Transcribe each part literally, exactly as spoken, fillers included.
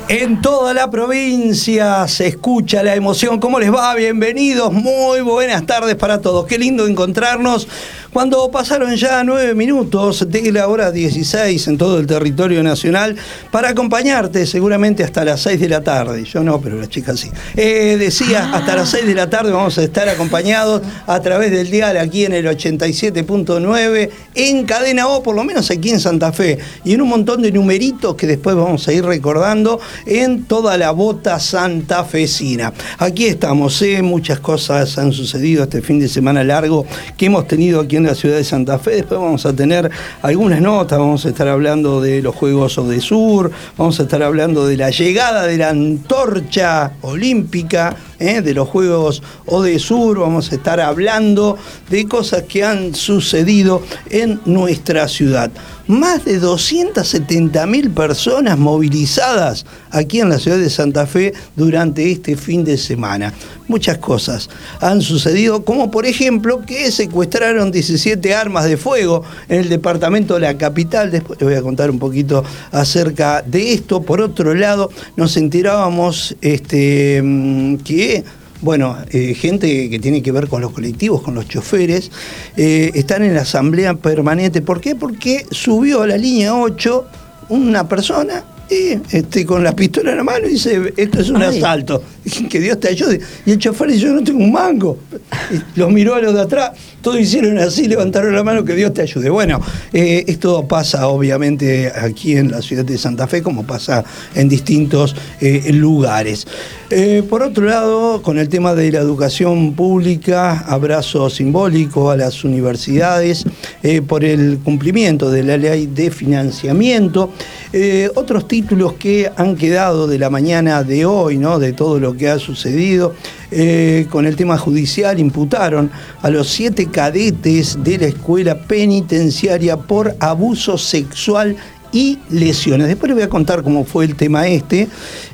En toda la provincia se escucha la emoción. ¿Cómo les va? Bienvenidos, muy buenas tardes para todos. Qué lindo encontrarnos cuando pasaron ya nueve minutos de la hora dieciséis en todo el territorio nacional para acompañarte seguramente hasta las seis de la tarde. Yo no, pero las chicas sí. Eh, decía, ah. hasta las seis de la tarde vamos a estar acompañados a través del dial aquí en el ochenta y siete punto nueve en Cadena O, por lo menos aquí en Santa Fe, y en un montón de numeritos que después vamos a ir recordando en toda la bota santafesina. Aquí estamos, ¿eh? Muchas cosas han sucedido este fin de semana largo que hemos tenido aquí en la ciudad de Santa Fe. Después vamos a tener algunas notas, vamos a estar hablando de los Juegos Odesur, vamos a estar hablando de la llegada de la antorcha olímpica, ¿eh? de los Juegos Odesur, vamos a estar hablando de cosas que han sucedido en nuestra ciudad. Más de doscientas setenta mil personas movilizadas aquí en la ciudad de Santa Fe durante este fin de semana. Muchas cosas han sucedido, como por ejemplo que secuestraron diecisiete armas de fuego en el departamento de la capital. Después les voy a contar un poquito acerca de esto. Por otro lado, nos enterábamos este, que... Bueno, eh, gente que tiene que ver con los colectivos, con los choferes, eh, están en la asamblea permanente. ¿Por qué? Porque subió a la línea ocho una persona y este, con la pistola en la mano y dice, esto es un Ay. asalto, que Dios te ayude. Y el chofer dice, yo no tengo un mango. Y los miró a los de atrás, todos hicieron así, levantaron la mano, que Dios te ayude. Bueno, eh, esto pasa obviamente aquí en la ciudad de Santa Fe, como pasa en distintos eh, lugares. Eh, por otro lado, con el tema de la educación pública, abrazo simbólico a las universidades eh, por el cumplimiento de la ley de financiamiento. Eh, otros títulos que han quedado de la mañana de hoy, ¿no? De todo lo que ha sucedido. Eh, con el tema judicial, imputaron a los siete cadetes de la escuela penitenciaria por abuso sexual y lesiones. Después les voy a contar cómo fue el tema este.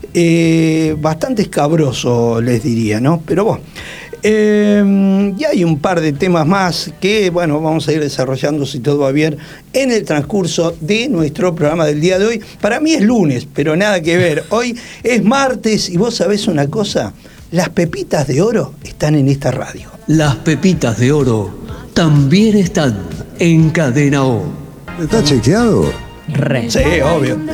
Eh, bastante escabroso, les diría, ¿no? Pero bueno. Eh, y hay un par de temas más que, bueno, vamos a ir desarrollando, si todo va bien, en el transcurso de nuestro programa del día de hoy. Para mí es lunes, pero nada que ver. Hoy es martes y vos sabés una cosa, las pepitas de oro están en esta radio. Las pepitas de oro también están en Cadena O. ¿Está chequeado? Re. Sí, obvio.